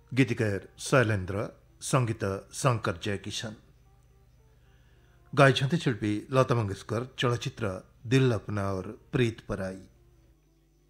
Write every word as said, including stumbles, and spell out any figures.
गीतिकार शैलेन्द्र, संगीत शंकर जयकिशन। गायिछन्ति शिल्पी लता मंगेशकर, चलचित्र दिल अपना और प्रीत पराई।